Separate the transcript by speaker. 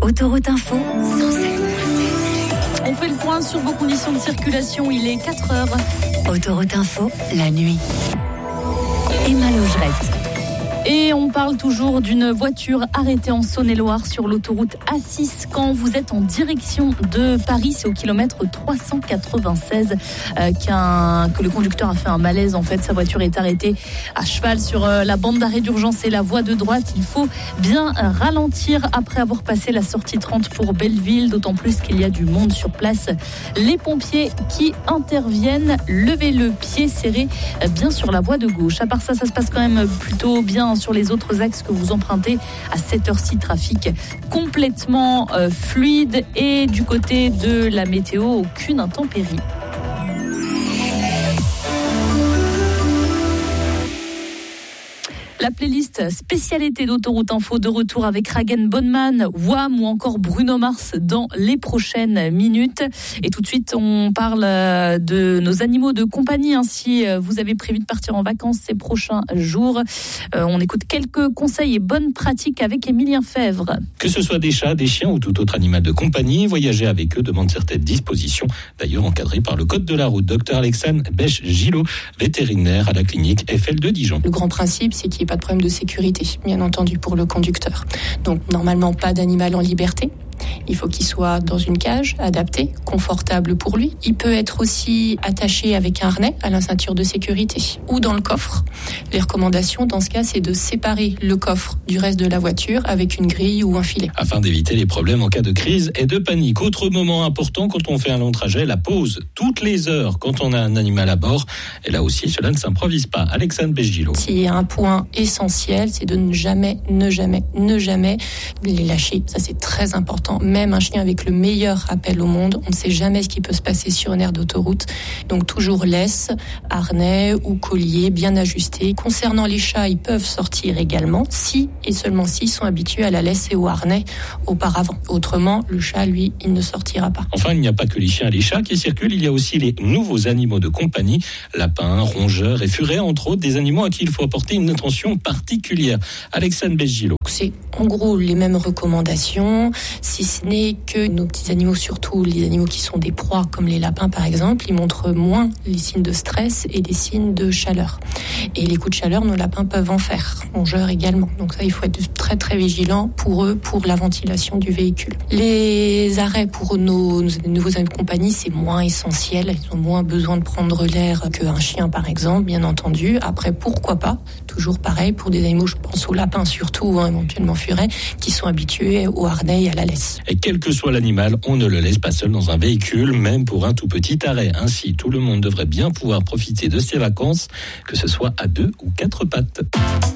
Speaker 1: Autoroute Info, 107.7.
Speaker 2: On fait le point sur vos conditions de circulation, il est 4h.
Speaker 1: Autoroute Info, la nuit. Emma Logerette.
Speaker 2: Et on parle toujours d'une voiture arrêtée en Saône-et-Loire sur l'autoroute A6 quand vous êtes en direction de Paris. C'est au kilomètre 396 que le conducteur a fait un malaise. En fait, sa voiture est arrêtée à cheval sur la bande d'arrêt d'urgence et la voie de droite. Il faut bien ralentir après avoir passé la sortie 30 pour Belleville, d'autant plus qu'il y a du monde sur place. Les pompiers qui interviennent, levez le pied serré bien sur la voie de gauche. À part ça, ça se passe quand même plutôt bien sur les autres axes que vous empruntez. À cette heure-ci, trafic complètement fluide, et du côté de la météo, aucune intempérie. La playlist spécialité d'Autoroute Info de retour avec Ragen Bonman, Wham ou encore Bruno Mars dans les prochaines minutes. Et tout de suite, on parle de nos animaux de compagnie. Si vous avez prévu de partir en vacances ces prochains jours, on écoute quelques conseils et bonnes pratiques avec Émilien Fèvre.
Speaker 3: Que ce soit des chats, des chiens ou tout autre animal de compagnie, voyager avec eux demande certaines dispositions, d'ailleurs encadrées par le code de la route. Dr Alexandre Bech-Gillot, vétérinaire à la clinique Eiffel de Dijon.
Speaker 4: Le grand principe, c'est qu'il n'y ait pas de problème de sécurité, bien entendu, pour le conducteur. Donc, normalement, pas d'animal en liberté. Il faut qu'il soit dans une cage adaptée, confortable pour lui. Il peut être aussi attaché avec un harnais à la ceinture de sécurité ou dans le coffre. Les recommandations dans ce cas, c'est de séparer le coffre du reste de la voiture avec une grille ou un filet.
Speaker 3: Afin d'éviter les problèmes en cas de crise et de panique. Autre moment important quand on fait un long trajet, la pause. Toutes les heures quand on a un animal à bord. Et là aussi, cela ne s'improvise pas. Alexandre Bech-Gillot.
Speaker 4: S'il y a un point essentiel, c'est de ne jamais les lâcher. Ça, c'est très important. Même un chien avec le meilleur rappel au monde, on ne sait jamais ce qui peut se passer sur une aire d'autoroute. Donc toujours laisse, harnais ou collier bien ajusté. Concernant les chats, ils peuvent sortir également si et seulement s'ils sont habitués à la laisse et au harnais auparavant. Autrement, le chat, lui, il ne sortira pas.
Speaker 3: Enfin, il n'y a pas que les chiens et les chats qui circulent, il y a aussi les nouveaux animaux de compagnie, lapins, rongeurs et furets, entre autres, des animaux à qui il faut apporter une attention particulière. Alexandre Bech-Gillot.
Speaker 4: C'est en gros les mêmes recommandations, si ce n'est que nos petits animaux, surtout les animaux qui sont des proies, comme les lapins par exemple, ils montrent moins les signes de stress et les signes de chaleur. Et les coups de chaleur, nos lapins peuvent en faire, rongeurs également. Donc ça, il faut être très très vigilant pour eux, pour la ventilation du véhicule. Les arrêts pour nos nouveaux animaux de compagnie, c'est moins essentiel. Ils ont moins besoin de prendre l'air qu'un chien par exemple, bien entendu. Après, pourquoi pas, toujours pareil, pour des animaux, je pense aux lapins surtout, éventuellement furets, qui sont habitués au harnais et à la laisse.
Speaker 3: Et quel que soit l'animal, on ne le laisse pas seul dans un véhicule, même pour un tout petit arrêt. Ainsi, tout le monde devrait bien pouvoir profiter de ses vacances, que ce soit à 2 ou 4 pattes.